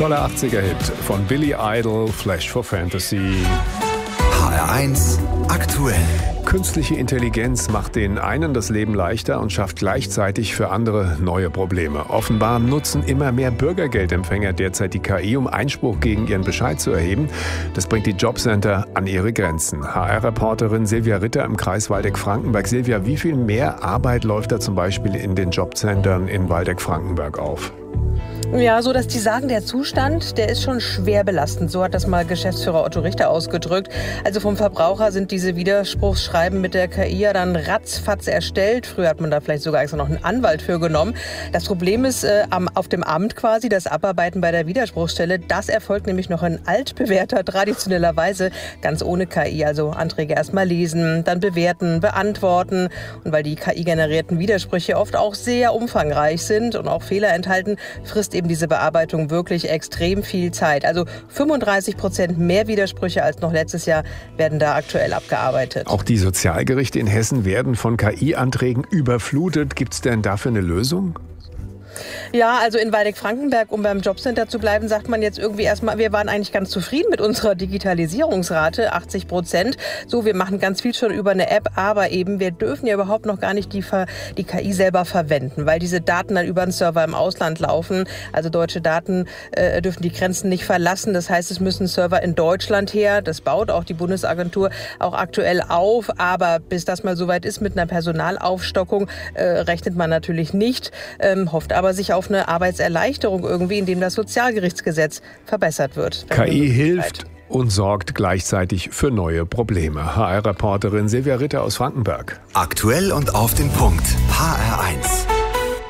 Toller 80er-Hit von Billy Idol, Flash for Fantasy. HR1 aktuell. Künstliche Intelligenz macht den einen das Leben leichter und schafft gleichzeitig für andere neue Probleme. Offenbar nutzen immer mehr Bürgergeldempfänger derzeit die KI, um Einspruch gegen ihren Bescheid zu erheben. Das bringt die Jobcenter an ihre Grenzen. HR-Reporterin Silvia Ritter im Kreis Waldeck-Frankenberg. Silvia, wie viel mehr Arbeit läuft da zum Beispiel in den Jobcentern in Waldeck-Frankenberg auf? Ja, so dass die sagen, der Zustand, der ist schon schwer belastend. So hat das mal Geschäftsführer Otto Richter ausgedrückt. Also vom Verbraucher sind diese Widerspruchsschreiben mit der KI ja dann ratzfatz erstellt. Früher hat man da vielleicht sogar extra noch einen Anwalt für genommen. Das Problem ist auf dem Amt quasi, das Abarbeiten bei der Widerspruchsstelle, das erfolgt nämlich noch in altbewährter, traditioneller Weise, ganz ohne KI. Also Anträge erstmal lesen, dann bewerten, beantworten. Und weil die KI-generierten Widersprüche oft auch sehr umfangreich sind und auch Fehler enthalten, frisst eben diese Bearbeitung wirklich extrem viel Zeit. Also 35% mehr Widersprüche als noch letztes Jahr werden da aktuell abgearbeitet. Auch die Sozialgerichte in Hessen werden von KI-Anträgen überflutet. Gibt es denn dafür eine Lösung? Ja, also in Waldeck-Frankenberg, um beim Jobcenter zu bleiben, sagt man jetzt irgendwie erstmal, wir waren eigentlich ganz zufrieden mit unserer Digitalisierungsrate, 80%. So, wir machen ganz viel schon über eine App, aber eben, wir dürfen ja überhaupt noch gar nicht die KI selber verwenden, weil diese Daten dann über einen Server im Ausland laufen. Also deutsche Daten dürfen die Grenzen nicht verlassen. Das heißt, es müssen Server in Deutschland her. Das baut auch die Bundesagentur auch aktuell auf. Aber bis das mal soweit ist mit einer Personalaufstockung, rechnet man natürlich nicht, hofft aber sich auf eine Arbeitserleichterung irgendwie, indem das Sozialgerichtsgesetz verbessert wird. KI hilft und sorgt gleichzeitig für neue Probleme. HR-Reporterin Silvia Ritter aus Frankenberg. Aktuell und auf den Punkt. HR1.